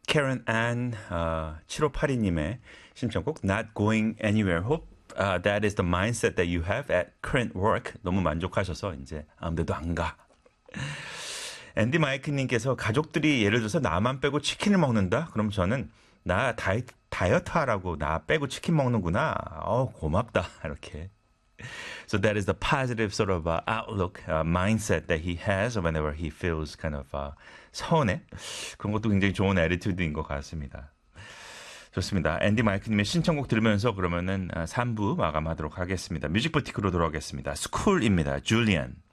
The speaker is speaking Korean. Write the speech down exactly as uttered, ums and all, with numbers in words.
Karen Ann 어, 칠오팔이님의 신청곡 Not Going Anywhere. Hope uh, that is the mindset that you have at current work. 너무 만족하셔서 이제 아무데도 안 가. 앤디 마이크님께서 가족들이 예를 들어서 나만 빼고 치킨을 먹는다? 그럼 저는 나 다이, 다이어트 하라고 나 빼고 치킨 먹는구나. 어, 고맙다. 이렇게. So that is the positive sort of uh, outlook, uh, mindset that he has whenever he feels kind of uh, 서운해. 그런 것도 굉장히 좋은 애티튜드인 것 같습니다. 좋습니다. 앤디 마이크님의 신청곡 들으면서 그러면은 삼 부 마감하도록 하겠습니다. 뮤직 버티크로 돌아오겠습니다. 스쿨입니다. 줄리안.